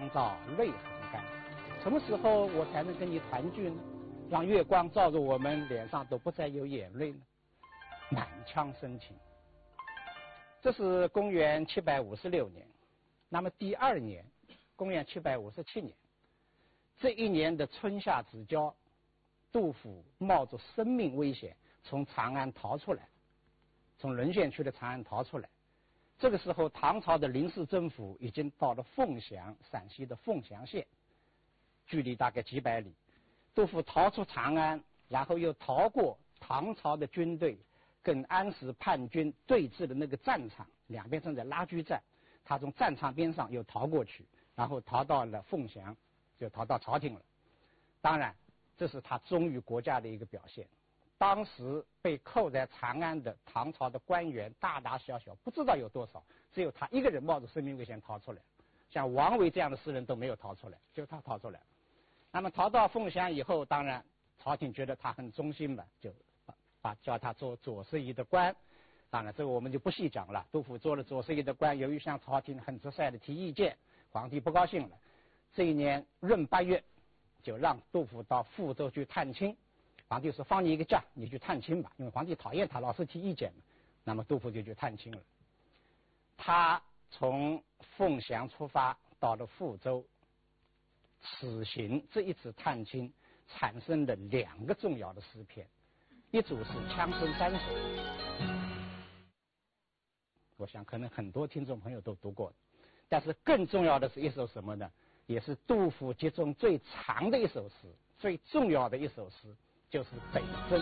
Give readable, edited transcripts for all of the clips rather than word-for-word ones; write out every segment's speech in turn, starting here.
光照，泪痕干。什么时候我才能跟你团聚呢？让月光照着我们脸上都不再有眼泪呢？满腔深情。这是公元756年。那么第二年，公元757年，这一年的春夏之交，杜甫冒着生命危险从长安逃出来，从沦陷区的长安逃出来。这个时候，唐朝的临时政府已经到了凤翔，陕西的凤翔县，距离大概几百里。杜甫逃出长安，然后又逃过唐朝的军队跟安史叛军对峙的那个战场，两边正在拉锯战。他从战场边上又逃过去，然后逃到了凤翔，就逃到朝廷了。当然，这是他忠于国家的一个表现。当时被扣在长安的唐朝的官员大大小小不知道有多少，只有他一个人冒着生命危险逃出来。像王维这样的诗人都没有逃出来，就他逃出来。那么逃到凤翔以后，当然朝廷觉得他很忠心嘛，就叫他做左拾遗的官。当然这个我们就不细讲了。杜甫做了左拾遗的官，由于向朝廷很直率的提意见，皇帝不高兴了。这一年闰8月，就让杜甫到富州去探亲。皇帝说放你一个假，你去探亲吧，因为皇帝讨厌他老是提意见嘛。那么杜甫就去探亲了。他从凤翔出发到了富州，此行这一次探亲产生了2个重要的诗篇，一组是《羌孙3首》，我想可能很多听众朋友都读过，但是更重要的是一首什么呢？也是杜甫集中最长的一首诗，最重要的一首诗，就是《北征》。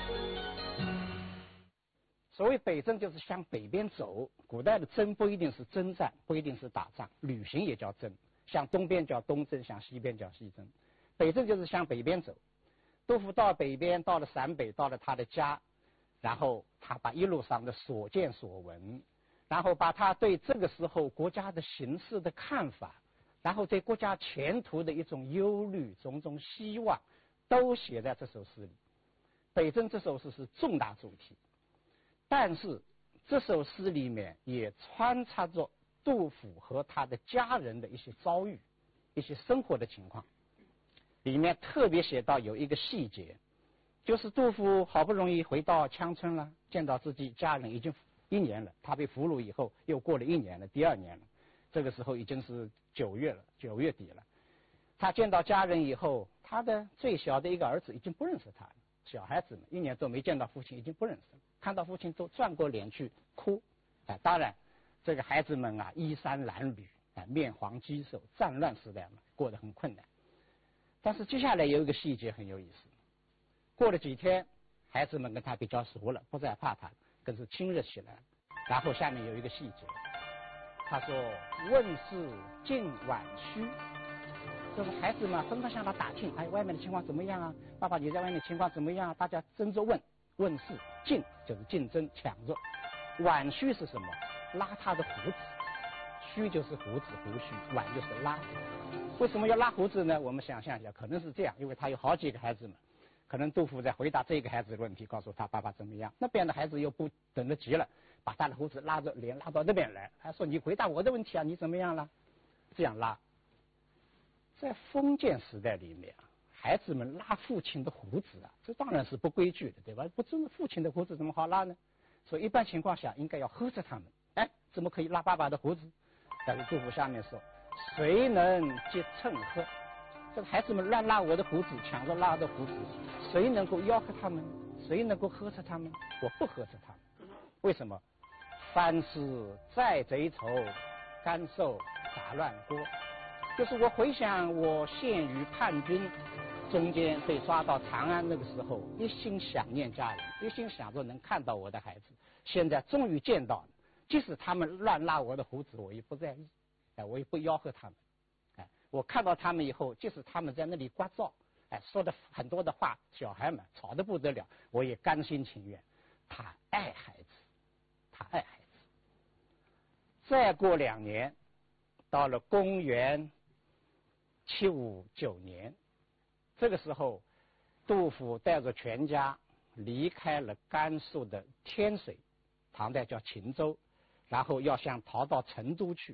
所谓北征，就是向北边走。古代的征不一定是征战，不一定是打仗，旅行也叫征。向东边叫东征，向西边叫西征。北征就是向北边走。杜甫到北边，到了陕北，到了他的家，然后他把一路上的所见所闻，然后把他对这个时候国家的形势的看法，然后对国家前途的一种忧虑、种种希望，都写在这首诗里。北征这首诗是重大主题，但是这首诗里面也穿插着杜甫和他的家人的一些遭遇，一些生活的情况。里面特别写到有一个细节，就是杜甫好不容易回到羌村了，见到自己家人已经1年了，他被俘虏以后又过了1年了，第2年了。这个时候已经是9月了，9月底了。他见到家人以后，他的最小的一个儿子已经不认识他了。小孩子们1年都没见到父亲，已经不认识了，看到父亲都转过脸去哭。当然这个孩子们啊，衣衫褴褛，面黄肌瘦，战乱时代嘛，过得很困难。但是接下来有一个细节很有意思，过了几天，孩子们跟他比较熟了，不再怕他，更是亲热起来。然后下面有一个细节，他说问事尽晚虚，就是孩子们纷纷向他打听，外面的情况怎么样啊？爸爸你在外面情况怎么样啊？大家争着问，问事竞就是竞争抢着，挽须是什么？拉他的胡子，须就是胡子胡须，挽就是拉。为什么要拉胡子呢？我们想象一下，可能是这样，因为他有好几个孩子嘛，可能杜甫在回答这个孩子的问题，告诉他爸爸怎么样，那边的孩子又不等得及了，把他的胡子拉着脸拉到那边来，他说你回答我的问题啊，你怎么样了？这样拉。在封建时代里面啊，孩子们拉父亲的胡子啊，这当然是不规矩的，对吧？不尊父亲的胡子怎么好拉呢？所以一般情况下应该要呵斥他们，怎么可以拉爸爸的胡子？但是杜甫下面说谁能接秤喝？这个孩子们乱拉我的胡子，抢着拉我的胡子，谁能够吆喝他们？谁能够呵斥他们？我不呵斥他们。为什么？凡事再贼愁，甘受打乱锅。就是我回想我陷于叛军中间被抓到长安那个时候，一心想念家人，一心想着能看到我的孩子，现在终于见到了，即使他们乱拉我的胡子，我也不在意，我也不吆喝他们。我看到他们以后，即使他们在那里聒噪，说的很多的话，小孩们吵得不得了，我也甘心情愿。他爱孩子，他爱孩子。再过2年，到了公元759年，这个时候，杜甫带着全家离开了甘肃的天水，唐代叫秦州，然后要想逃到成都去。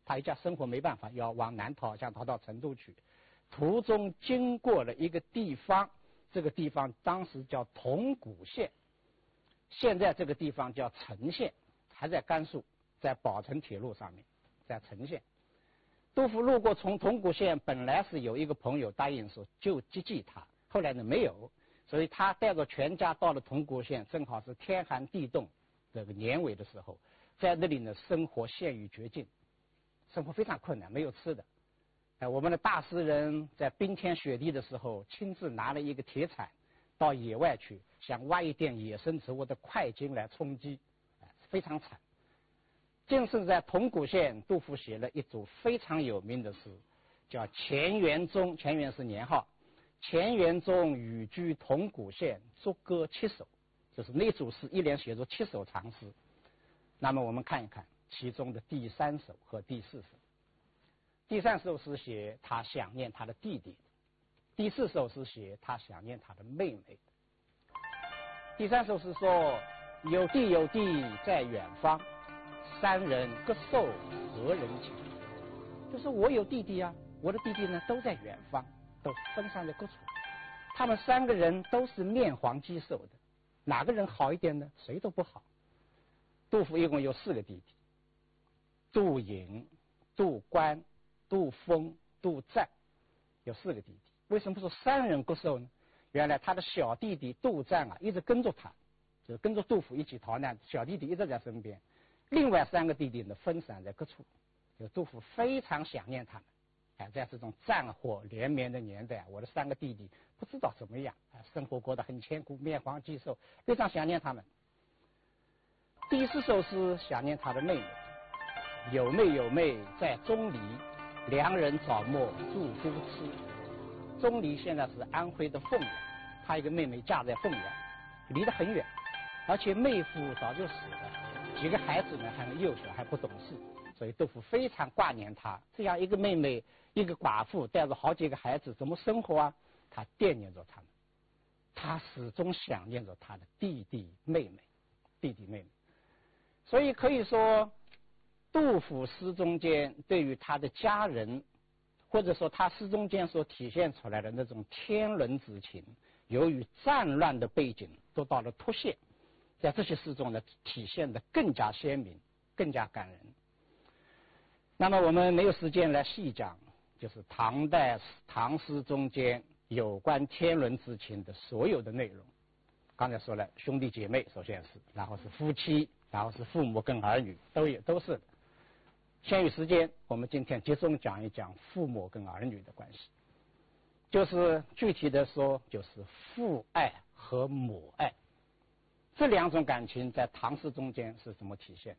他一家生活没办法，要往南逃，想逃到成都去。途中经过了一个地方，这个地方当时叫铜鼓县，现在这个地方叫成县，还在甘肃，在宝成铁路上面，在成县。杜甫路过从铜鼓县，本来是有一个朋友答应说就接济他，后来呢没有，所以他带着全家到了铜鼓县，正好是天寒地冻这个年尾的时候，在那里呢生活陷于绝境，生活非常困难，没有吃的。我们的大诗人在冰天雪地的时候，亲自拿了一个铁铲到野外去，想挖一点野生植物的块茎来充饥，非常惨。正是在铜鼓县，杜甫写了一组非常有名的诗，叫《钱园中》，钱园是年号，钱园中寓居铜鼓县，作歌7首，就是那组诗一连写作7首长诗。那么我们看一看其中的第3首和第4首。第3首是写他想念他的弟弟，第4首是写他想念他的妹妹。第3首是说有弟有弟在远方，三人各受何人情。就是我有弟弟啊，我的弟弟呢都在远方，都分散在各处，他们3个人都是面黄肌瘦的，哪个人好一点呢？谁都不好。杜甫一共有4个弟弟，杜隐、杜观、杜峰、杜赞，有4个弟弟。为什么说3人各受呢？原来他的小弟弟杜赞啊，一直跟着他，就是跟着杜甫一起逃难，小弟弟一直在身边。另外3个弟弟呢，分散在各处，就杜甫非常想念他们。在这种战火连绵的年代，我的3个弟弟不知道怎么样，生活过得很艰苦，面黄肌瘦，非常想念他们。第4首诗想念他的妹妹，有妹有妹在钟离，2人早陌住都吃。钟离现在是安徽的凤阳，他一个妹妹嫁在凤阳，离得很远，而且妹夫早就死了，几个孩子呢还幼小，还不懂事，所以杜甫非常挂念她。这样一个妹妹，一个寡妇，带着好几个孩子，怎么生活啊？他惦念着他们，他始终想念着他的弟弟妹妹。所以可以说，杜甫诗中间对于他的家人，或者说他诗中间所体现出来的那种天伦之情，由于战乱的背景得到了凸显，在这些诗中呢体现得更加鲜明，更加感人。那么我们没有时间来细讲，就是唐代唐诗中间有关天伦之情的所有的内容。刚才说了兄弟姐妹首先是，然后是夫妻，然后是父母跟儿女，都是的。限于时间，我们今天集中讲一讲父母跟儿女的关系，就是具体的说，就是父爱和母爱这2种感情在唐诗中间是怎么体现。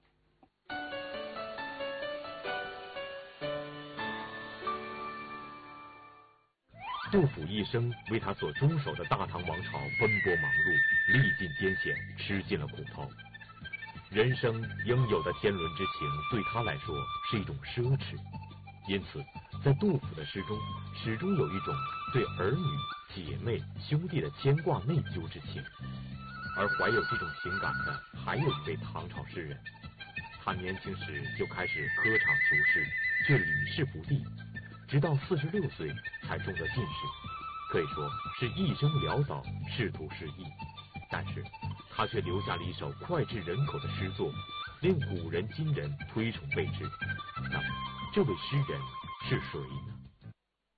杜甫一生为他所终守的大唐王朝奔波忙碌，历尽艰险，吃尽了苦头。人生应有的天伦之情对他来说是一种奢侈，因此在杜甫的诗中始终有一种对儿女、姐妹、兄弟的牵挂内疚之情。而怀有这种情感的还有一位唐朝诗人，他年轻时就开始科场求士，却屡试不第，直到46岁才中得进士，可以说是一生潦倒，仕途失意。但是他却留下了一首脍炙人口的诗作，令古人今人推崇备至。那么这位诗人是谁呢？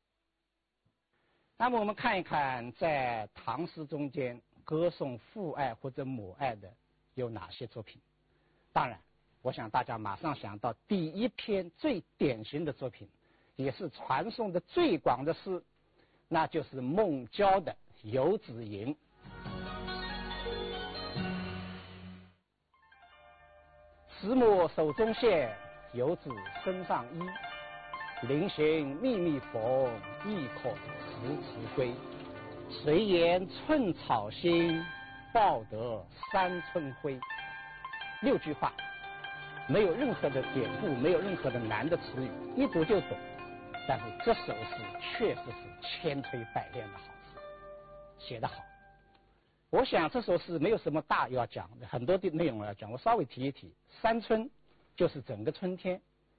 那么我们看一看在唐诗中间歌颂父爱或者母爱的有哪些作品。当然我想大家马上想到第一篇最典型的作品，也是传颂的最广的诗，那就是孟郊的《游子吟》。慈母手中线，游子身上衣。临行密密缝，意恐迟迟归。谁言寸草心，报得三春晖。6句话，没有任何的典故，没有任何的难的词语，一读就懂。但是这首诗确实是千锤百炼的好诗，写得好。我想这首诗没有什么大要讲的，很多的内容要讲，我稍微提一提。三春就是整个春天，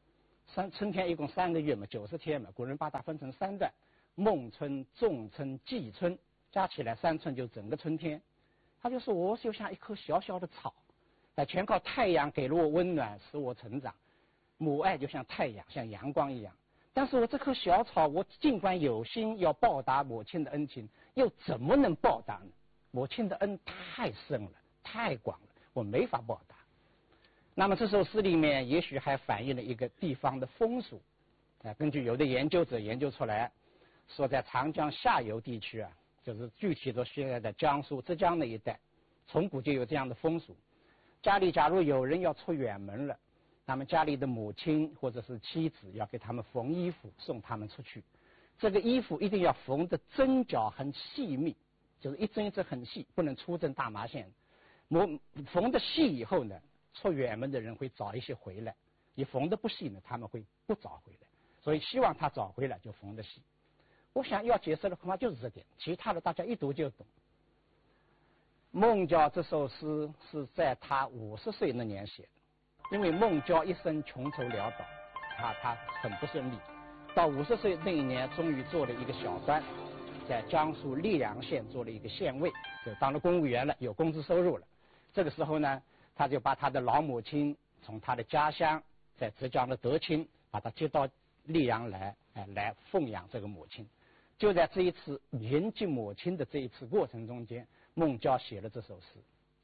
春天一共3个月嘛，90天嘛，古人把它分成3段，孟春、仲春、季春，加起来3春就整个春天。他就说我就像一棵小小的草，全靠太阳给了我温暖，使我成长。母爱就像太阳，像阳光一样。但是我这棵小草，我尽管有心要报答母亲的恩情，又怎么能报答呢？母亲的恩太深了，太广了，我没法报答。那么这首诗里面也许还反映了一个地方的风俗。根据有的研究者研究出来，说在长江下游地区啊，就是具体的现在的江苏、浙江那一带，从古就有这样的风俗。家里假如有人要出远门了，那么家里的母亲或者是妻子要给他们缝衣服，送他们出去。这个衣服一定要缝的针脚很细密，就是一针一针很细，不能粗针大麻线。缝的细以后呢，出远门的人会早一些回来，你缝的不细呢，他们会不早回来，所以希望他早回来就缝的细。我想要解释的恐怕就是这点，其他的大家一读就懂。孟郊这首诗是在他50岁那年写的，因为孟郊一生穷愁潦倒，他很不顺利，到50岁那一年终于做了一个小官，在江苏溧阳县做了一个县尉，就当了公务员了，有工资收入了。这个时候呢，他就把他的老母亲从他的家乡在浙江的德清把他接到溧阳来奉养这个母亲。就在这一次迎接母亲的这一次过程中间，孟郊写了这首诗。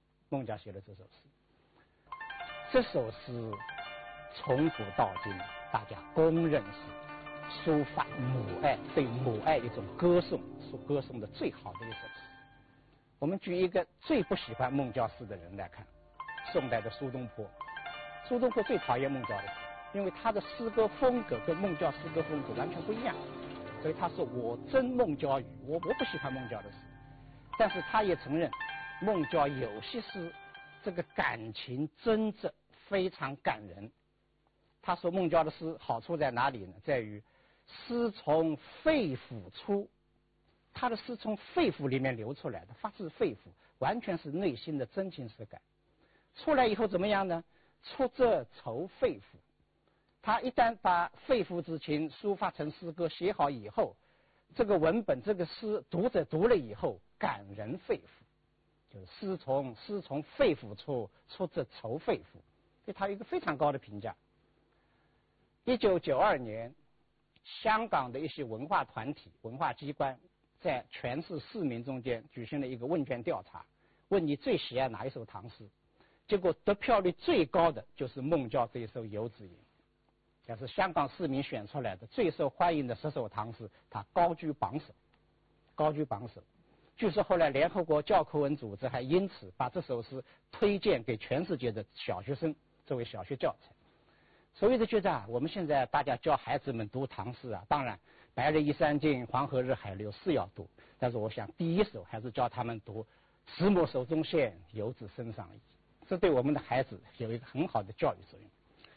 这首诗从古到今大家公认是抒发母爱，对母爱一种歌颂，所歌颂的最好的一首诗。我们举一个最不喜欢孟郊诗的人来看，宋代的苏东坡。苏东坡最讨厌孟郊的诗，因为他的诗歌风格跟孟郊诗歌风格完全不一样，所以他说我憎孟郊语，我不喜欢孟郊的诗。但是他也承认孟郊有些诗这个感情真挚，非常感人。他说孟郊的诗好处在哪里呢？在于诗从肺腑出，他的诗从肺腑里面流出来的，发自肺腑，完全是内心的真情实感。出来以后怎么样呢？出则愁肺腑。他一旦把肺腑之情抒发成诗歌写好以后，这个文本这个诗读者读了以后感人肺腑，就是诗从肺腑出，出则愁肺腑，对他有一个非常高的评价。1992年，香港的一些文化团体、文化机关在全市市民中间举行了一个问卷调查，问你最喜爱哪一首唐诗，结果得票率最高的就是孟郊这一首《游子吟》，这是香港市民选出来的最受欢迎的10首唐诗，它高居榜首。据说后来联合国教科文组织还因此把这首诗推荐给全世界的小学生作为小学教材。所以就觉得我们现在大家教孩子们读唐诗啊，当然白日依山尽，黄河日海流是要读，但是我想第一首还是教他们读石墨手中线，游子身上衣，这对我们的孩子有一个很好的教育作用。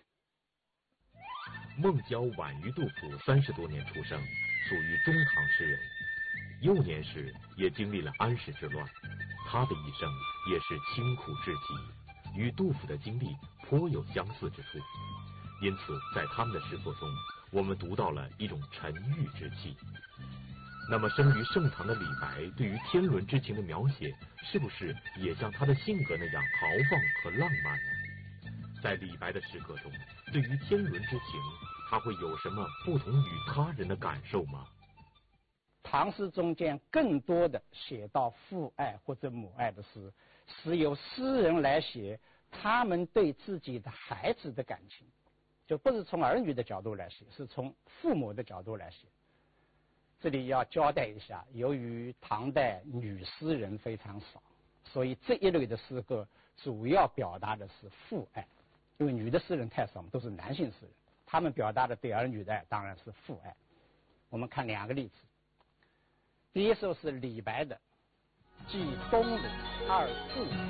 孟郊晚于杜甫30多年出生，属于中唐诗人。幼年时也经历了安史之乱，他的一生也是清苦至极，与杜甫的经历颇有相似之处。因此在他们的诗作中，我们读到了一种沉郁之气。那么生于盛唐的李白对于天伦之情的描写，是不是也像他的性格那样豪放和浪漫呢？在李白的诗歌中，对于天伦之情，他会有什么不同于他人的感受吗？ 唐诗中间更多的写到父爱或者母爱的诗，是由诗人来写他们对自己的孩子的感情，就不是从儿女的角度来写，是从父母的角度来写。这里要交代一下，由于唐代女诗人非常少，所以这一类的诗歌主要表达的是父爱，因为女的诗人太少，都是男性诗人，他们表达的对儿女的爱当然是父爱。我们看2个例子。第一首是李白的《寄东鲁二字子》。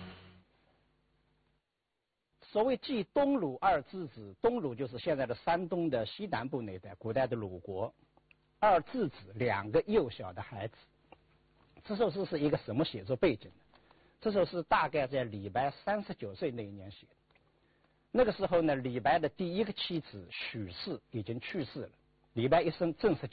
所谓寄东鲁二字子，东鲁就是现在的山东的西南部那一带，古代的鲁国。二字子，2个幼小的孩子。这首诗是一个什么写作背景呢？这首诗大概在李白39岁那一年写的。 那个时候呢，李白的第一个妻子许氏已经去世了，李白一生正是